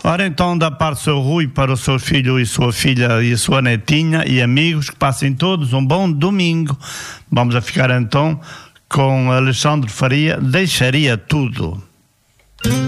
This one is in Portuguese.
Ora então, da parte do seu Rui, para o seu filho e sua filha e a sua netinha e amigos, que passem todos um bom domingo. Vamos a ficar então com Alexandre Faria, Deixaria Tudo.